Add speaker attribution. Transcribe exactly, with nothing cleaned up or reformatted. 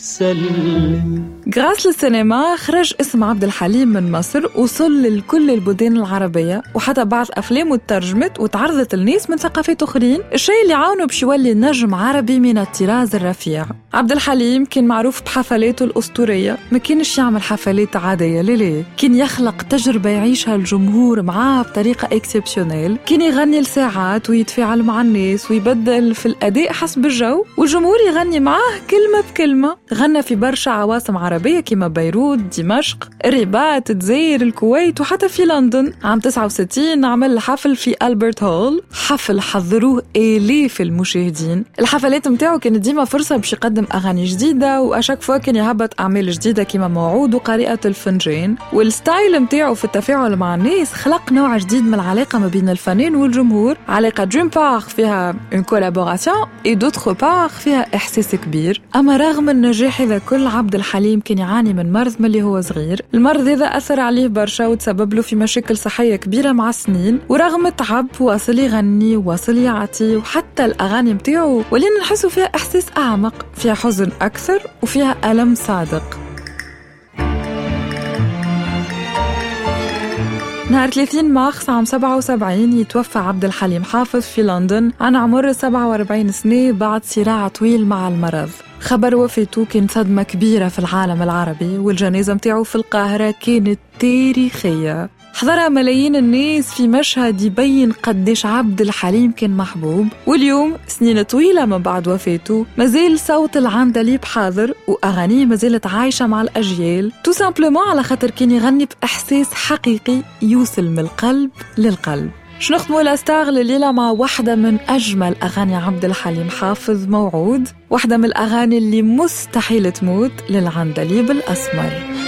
Speaker 1: سلم.
Speaker 2: غراس للسينما خرج اسم عبد الحليم من مصر، وصل لكل البلدان العربية، وحتى بعض أفلامه ترجمت وتعرضت للناس من ثقافات أخرين، الشيء اللي عاونه باش يولي نجم عربي من الطراز الرفيع. عبد الحليم كان معروف بحفلاته الأسطورية، ما كانش يعمل حفلات عادية، ليه كان يخلق تجربة يعيشها الجمهور معاه بطريقة إكسبسيونيل. كان يغني لساعات ويتفاعل مع الناس ويبدل في الأداء حسب الجو، والجمهور يغني معاه كلمة بكلمة. غنى في برشا عواصم عربية كما بيروت، دمشق، الرباط، الجزائر، الكويت، وحتى في لندن. عام تسعة وستين عمل حفل في ألبرت هول، حفل حضروه آلاف المشاهدين. الحفلات متاعه كانت ديما فرصة باش يقدم أغاني جديدة، وأشك فوا كان يهبط أعمال جديدة كما موعود وقارئة الفنجان. والستايل متاعه في التفاعل مع الناس خلق نوع جديد من العلاقة ما بين الفنان والجمهور، علاقة d'une part فيها une collaboration et d'autre part فيها إحساس كبير. أما رغم النجاح هذا كل، عبد الحليم كان يعاني من مرض ملي هو صغير. المرض هذا أثر عليه برشا وتسبب له في مشاكل صحية كبيرة مع السنين، ورغم التعب واصل يغني واصل يعطي، وحتى الأغاني متاعه ولينا نحسوا فيها إحساس أعمق، فيها حزن أكثر وفيها ألم صادق. نهار ثلاثين مارس عام سبعة وسبعين يتوفى عبد الحليم حافظ في لندن عن عمر سبعة وأربعين سنة بعد صراع طويل مع المرض. خبر وفاته كان صدمة كبيرة في العالم العربي، والجنازة متاعه في القاهرة كانت تاريخية، حضرها ملايين الناس في مشهد يبين قديش عبد الحليم كان محبوب. واليوم سنين طويلة من بعد وفاته مازال صوت العندليب حاضر، وأغانيه مازالت عايشة مع الأجيال، تو سامبلومون على خاطر كان يغني بإحساس حقيقي يوصل من القلب للقلب. شنو نختموا لاستار الليلة مع واحدة من أجمل أغاني عبد الحليم حافظ، موعود، واحدة من الأغاني اللي مستحيل تموت، للعندليب الأسمر.